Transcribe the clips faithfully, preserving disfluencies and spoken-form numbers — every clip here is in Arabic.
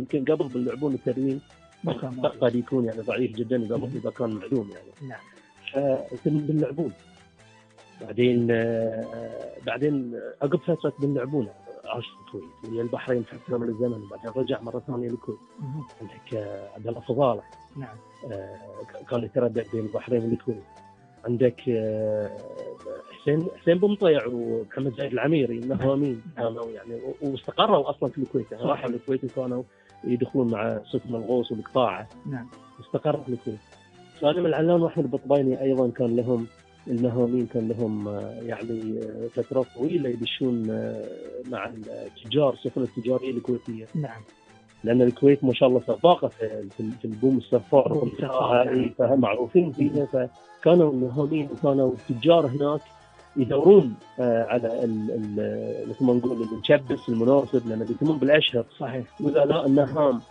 يمكن قبل باللعبون التدوين قد يكون يعني ضعيف جدا قبل إذا كان معدوم يعني. نعم. باللعبون بعدين بعدين عقب فترة باللعبون عاش في الكويت ويا البحرين في فترة من الزمن، وبعدين رجع مرة ثانية للكويت. عندك عبد الله فضالة نعم كان يتردد بين البحرين والكويت. عندك حسين حسين بمطيع ومحمد زايد العميري مهامين كانوا يعني واستقروا اصلا في الكويت، يعني راحوا الكويت وكانوا يدخلون مع سكن الغوص والقطاعه. نعم. استقروا في الكويت. سالم العلان واحمد البطبيني ايضا كان لهم المهامين، كان لهم يعني فترات طويله يدشون مع التجار السفن التجاريه الكويتيه. نعم. لأن الكويت ما شاء الله سباقة في البوم السفار فهم معروفين فيها، فكانوا المهامين وكانوا التجار هناك يدورون على مثل ما نقول المشبث المناسب، لأن بيتمون بالأشهر. صحيح. وإذا لا النهام،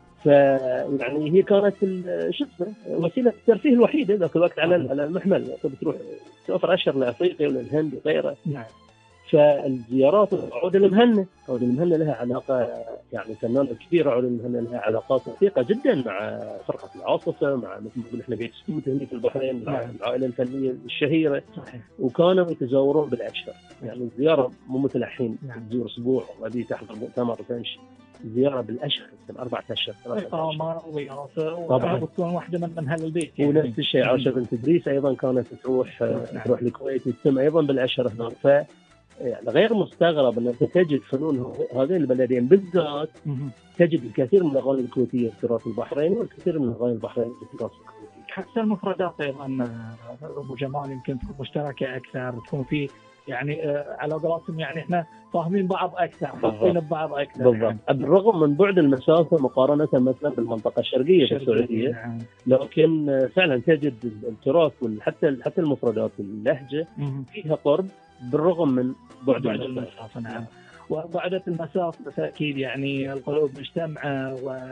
فيعني هي كانت شو اسمه وسيلة الترفيه الوحيدة ذاك الوقت على على المحمل. بتروح تسافر أشهر لأفريقيا ولا الهند وغيرها. نعم. فالزيارات عود المهنة عود المهنة لها علاقة، يعني فنانة كبيرة عود المهنة لها علاقات وثيقة جدا مع فرقة العاصفة، مع مثل ما نقول احنا بيت سكوت هنا في البحرين، مع العائلة الفنية الشهيرة. صحيح. وكانوا يتزورون بالأشهر، يعني الزيارة مو مثل الحين تزور أسبوع وبعدين تحضر مؤتمر وتمشي. زيارة بالأشهر يمكن أربعة أشهر إقامة وزيارة طبعا بتكون واحدة من من هالبيت. ونفس الشيء عاشر بنت إدريس أيضا كانت تروح نعم. تروح الكويت وتتم أيضا بالأشهر هناك. ف يعني غير مستغرب أنك تجد فنون هذين البلدين بالذات، تجد الكثير من الأغاني الكويتية في تراث البحرين والكثير من الأغاني البحرينية في تراث الكويت. حتى المفردات أيضا أبو جمال يمكن تكون مشتركة أكثر، تكون في يعني على قولتهم يعني إحنا فاهمين بعض أكثر، حاطين ببعض أكثر. بالضبط. يعني. بالرغم من بعد المسافة مقارنة مثلا بالمنطقة الشرقية في السعودية، نعم. لكن فعلا تجد التراث وحتى حتى المفردات واللهجة فيها قرب بالرغم من بعد المسافة. نعم. وبعدة المسافة فأكيد يعني القلوب مجتمعة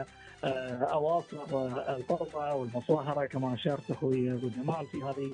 وأواصر القربة والمصاهرة كما أشرت أخوي أبو جمال في هذه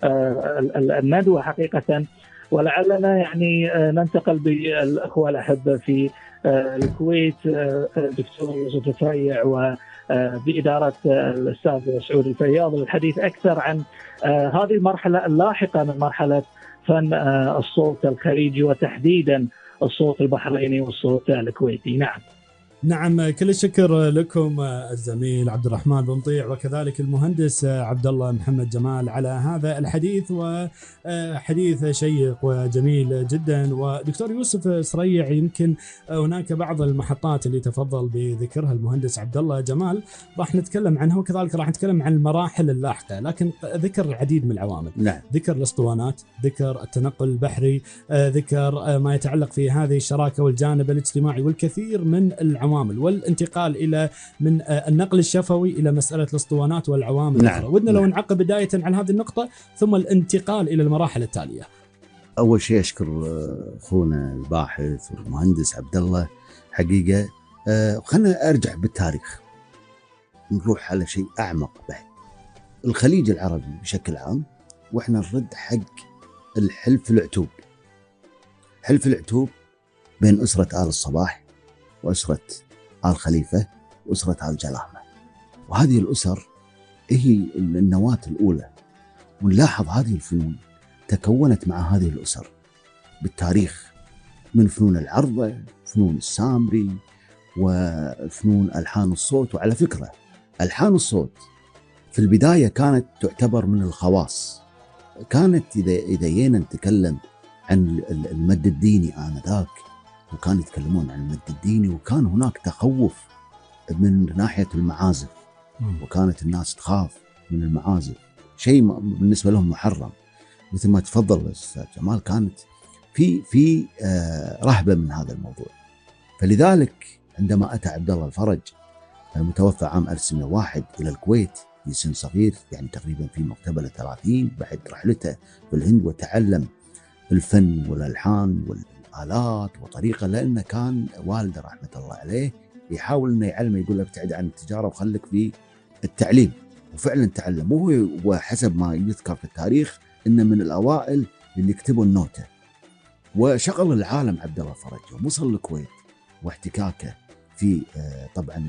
الندوة حقيقة. ولعلنا يعني ننتقل بالأخوة الأحبة في الكويت، الدكتور يوسف الفريع وبإدارة الأستاذ سعود الفياض للحديث أكثر عن هذه المرحلة اللاحقة من مرحلة فن الصوت الخليجي وتحديدا الصوت البحريني والصوت الكويتي. نعم. نعم، كل الشكر لكم الزميل عبد الرحمن بمطيع وكذلك المهندس عبد الله محمد جمال على هذا الحديث، وحديث شيق وجميل جدا. ودكتور يوسف سريع، يمكن هناك بعض المحطات اللي تفضل بذكرها المهندس عبد الله جمال راح نتكلم عنها، وكذلك راح نتكلم عن المراحل اللاحقة، لكن ذكر العديد من العوامل. نعم. ذكر الاسطوانات، ذكر التنقل البحري، ذكر ما يتعلق في هذه الشراكة والجانب الاجتماعي والكثير من العوامل، والانتقال إلى من النقل الشفوي إلى مسألة الاسطوانات والعوامل. نعم. ودنا لو نعقب بداية عن هذه النقطة ثم الانتقال إلى المراحل التالية. أول شيء أشكر أخونا الباحث والمهندس عبد الله حقيقة. خلنا أرجع بالتاريخ، نروح على شيء أعمق بعد. الخليج العربي بشكل عام، وإحنا نرد حق الحلف العتوب. حلف العتوب بين أسرة آل الصباح وأسرة آل خليفة وأسرة آل جلامة، وهذه الأسر هي النواة الأولى. ونلاحظ هذه الفنون تكونت مع هذه الأسر بالتاريخ، من فنون العرضة، فنون السامري، وفنون ألحان الصوت. وعلى فكرة ألحان الصوت في البداية كانت تعتبر من الخواص. كانت إذا إذا جينا نتكلم عن المد الديني آنذاك، وكانوا يتكلمون عن المد الديني، وكان هناك تخوف من ناحية المعازف، وكانت الناس تخاف من المعازف، شيء بالنسبة لهم محرم. مثل ما تفضل الأستاذ جمال، كانت في في آه رهبة من هذا الموضوع. فلذلك عندما أتى عبد الله الفرج المتوفى عام ألف وتسعمائة وواحد إلى الكويت في سن صغير، يعني تقريبا في مقتبل الثلاثين، بعد رحلته في الهند، وتعلم الفن والألحان والآلات وطريقة، لأنه كان والده رحمة الله عليه يحاول أنه يعلمه، يقول له ابتعد عن التجارة وخلك في التعليم. وفعلا تعلم، وحسب ما يذكر في التاريخ إنه من الأوائل اللي يكتبوا النوتة. وشغل العالم عبد الله الفرج، ووصل الكويت واحتكاكه في طبعا